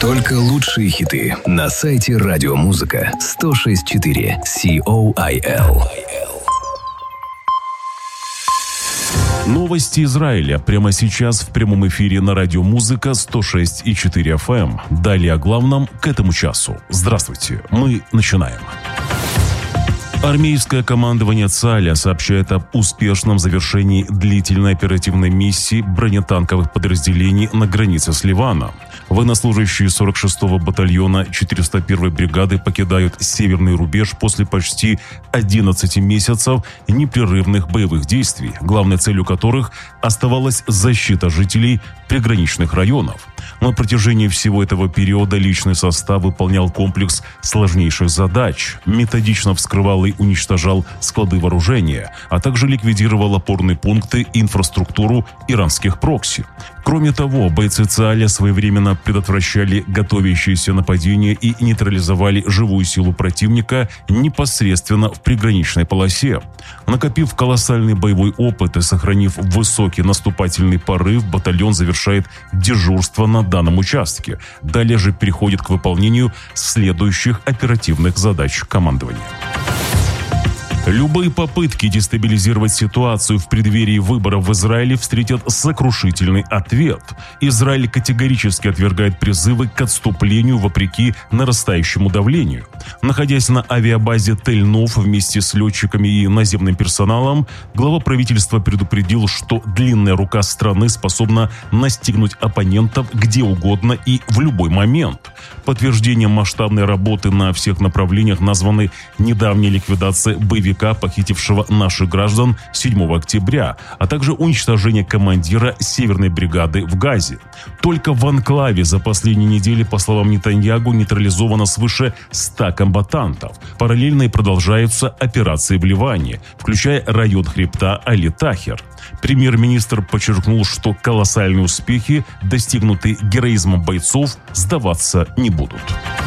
Только лучшие хиты на сайте Радиомузыка 106.4 COIL. Новости Израиля прямо сейчас в прямом эфире на Радиомузыка 106.4 FM. Далее о главном к этому часу. Здравствуйте, мы начинаем. Армейское командование ЦАЛЯ сообщает об успешном завершении длительной оперативной миссии бронетанковых подразделений на границе с Ливаном. Военнослужащие 46-го батальона 401-й бригады покидают северный рубеж после почти 11 месяцев непрерывных боевых действий, главной целью которых оставалась защита жителей приграничных районов. На протяжении всего этого периода личный состав выполнял комплекс сложнейших задач, методично вскрывал и уничтожал склады вооружения, а также ликвидировал опорные пункты и инфраструктуру иранских прокси. Кроме того, бойцы ЦАЛЯ своевременно предотвращали готовящиеся нападения и нейтрализовали живую силу противника непосредственно в приграничной полосе. Накопив колоссальный боевой опыт и сохранив высокий наступательный порыв, батальон завершает дежурство на данном участке. Далее же переходит к выполнению следующих оперативных задач командования. Любые попытки дестабилизировать ситуацию в преддверии выборов в Израиле встретят сокрушительный ответ. Израиль категорически отвергает призывы к отступлению вопреки нарастающему давлению. Находясь на авиабазе Тель-Нов вместе с летчиками и наземным персоналом, глава правительства предупредил, что длинная рука страны способна настигнуть оппонентов где угодно и в любой момент. Подтверждением масштабной работы на всех направлениях названы недавняя ликвидация боевика, похитившего наших граждан 7 октября, а также уничтожение командира Северной бригады в Газе. Только в анклаве за последние недели, по словам Нетаньяху, нейтрализовано свыше 100 комбатантов. Параллельно и продолжаются операции в Ливане, включая район хребта Али-Тахер. Премьер-министр подчеркнул, что колоссальные успехи, достигнутые героизмом бойцов, сдаваться не будут.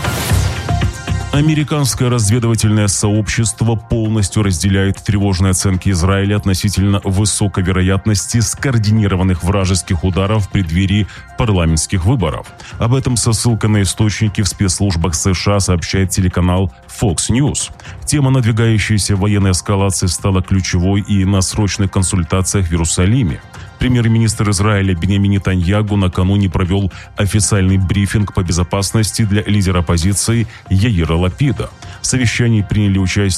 Американское разведывательное сообщество полностью разделяет тревожные оценки Израиля относительно высокой вероятности скоординированных вражеских ударов в преддверии парламентских выборов. Об этом со ссылкой на источники в спецслужбах США сообщает телеканал Fox News. Тема надвигающейся военной эскалации стала ключевой и на срочных консультациях в Иерусалиме. Премьер-министр Израиля Биньямин Нетаньяху накануне провел официальный брифинг по безопасности для лидера оппозиции Яира Лапида. В совещании приняли участие